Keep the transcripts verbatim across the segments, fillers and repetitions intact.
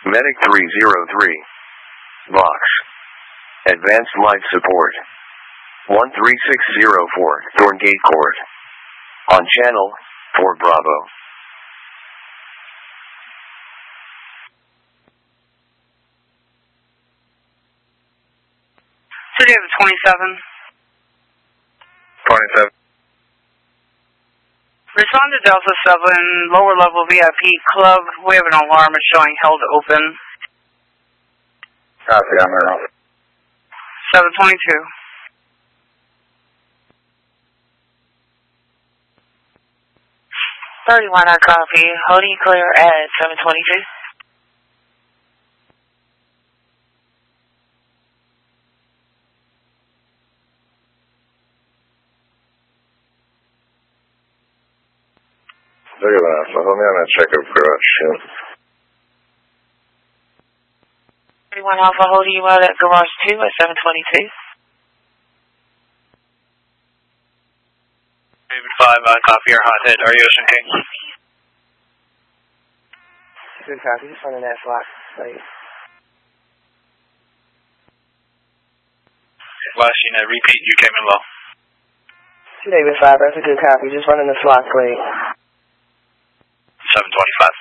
Medic three zero three. Box. Advanced life support. one three six zero four, Thorngate Court. On channel, four Bravo. City of the twenty-seven. twenty-seven. Respond to Delta seven, lower level V I P club. We have an alarm showing held open. Copy, I'm in. seven twenty-two. thirty-one, I copy. Holding clear at seven twenty-two. Look at that. So hold me on that check of garage. thirty-one Alpha, holding you out at garage two at seven twenty-two. David five, uh, copy your hothead. Are you Ocean King? Good copy. Just running that slot. Right. Last unit, repeat, you came in low. David five, that's a good copy. Just running the slot clean. seven twenty-five.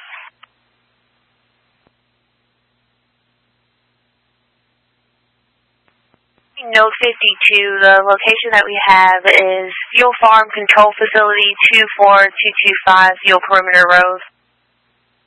Note fifty-two, the location that we have is Fuel Farm Control Facility two four two two five, Fuel Perimeter Road.